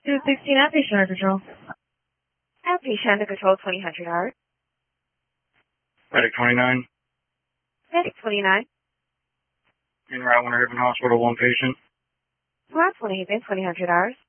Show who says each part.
Speaker 1: 216 outpatient under control.
Speaker 2: Outpatient under control, 2000 hours.
Speaker 3: Medic 29.
Speaker 2: Medic 29.
Speaker 3: In Route 1 Urban Hospital, one patient.
Speaker 2: Route 1 Haven, 2000 hours.